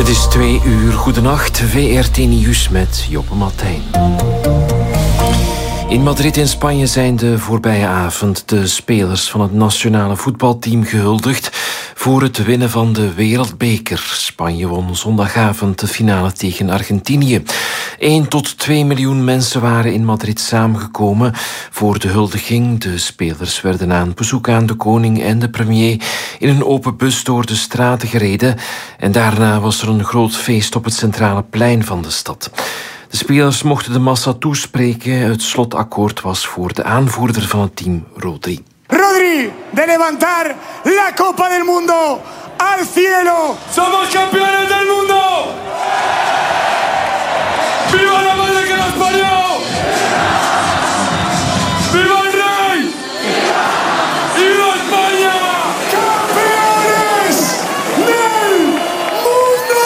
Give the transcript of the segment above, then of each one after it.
Het is 2:00. Goedenacht, VRT Nieuws met Joppe Martijn. In Madrid in Spanje zijn de voorbije avond de spelers van het nationale voetbalteam gehuldigd voor het winnen van de Wereldbeker. Spanje won zondagavond de finale tegen Argentinië. 1 tot 2 miljoen mensen waren in Madrid samengekomen voor de huldiging. De spelers werden na een bezoek aan de koning en de premier in een open bus door de straten gereden. En daarna was er een groot feest op het centrale plein van de stad. De spelers mochten de massa toespreken. Het slotakkoord was voor de aanvoerder van het team, Rodri. Rodri, de levantar la Copa del Mundo al cielo. Somos campeones del mundo. Viva la madre que nos parió. Viva el rey. Viva España. Campeones del mundo.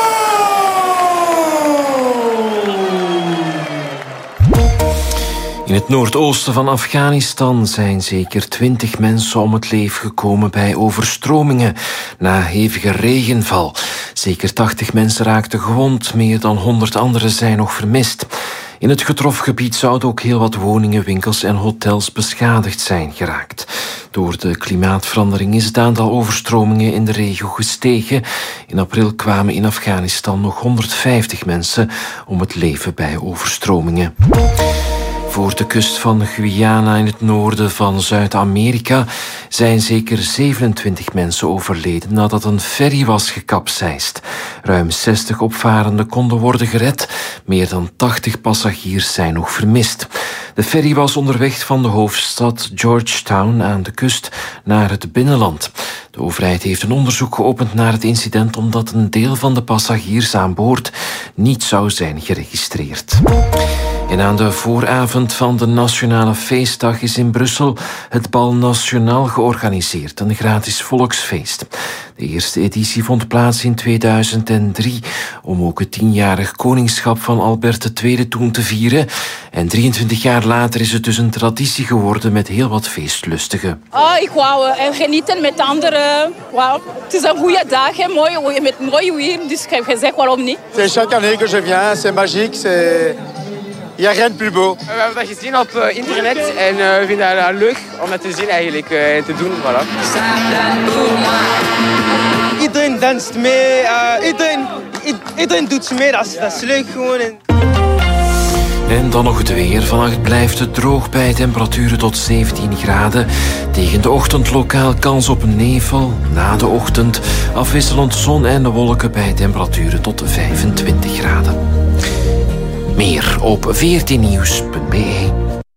In het noordoosten van Afghanistan zijn zeker 20 mensen om het leven gekomen bij overstromingen na hevige regenval. Zeker 80 mensen raakten gewond, meer dan 100 anderen zijn nog vermist. In het getroffen gebied zouden ook heel wat woningen, winkels en hotels beschadigd zijn geraakt. Door de klimaatverandering is het aantal overstromingen in de regio gestegen. In april kwamen in Afghanistan nog 150 mensen om het leven bij overstromingen. Voor de kust van Guyana in het noorden van Zuid-Amerika zijn zeker 27 mensen overleden nadat een ferry was gekapseist. Ruim 60 opvarenden konden worden gered. Meer dan 80 passagiers zijn nog vermist. De ferry was onderweg van de hoofdstad Georgetown aan de kust naar het binnenland. De overheid heeft een onderzoek geopend naar het incident omdat een deel van de passagiers aan boord niet zou zijn geregistreerd. En aan de vooravond van de Nationale Feestdag is in Brussel het Bal Nationaal georganiseerd, een gratis volksfeest. De eerste editie vond plaats in 2003 om ook het 10-jarig koningschap van Albert II toen te vieren. En 23 jaar later is het dus een traditie geworden met heel wat feestlustigen. Ik wou genieten met anderen. Wow. Het is een goede dag, hè? Mooi, met mooi weer, dus ik heb gezegd waarom niet. C'est chaque année que je viens, c'est magique, c'est... Il n'y a rien de plus beau. We hebben dat gezien op internet en we vinden dat leuk om dat te zien eigenlijk en te doen. Voilà. Iedereen danst mee, iedereen doet mee, dat is leuk gewoon. En dan nog het weer. Vannacht blijft het droog bij temperaturen tot 17 graden. Tegen de ochtend lokaal kans op nevel. Na de ochtend afwisselend zon en de wolken bij temperaturen tot 25 graden. Meer op vrtnieuws.be.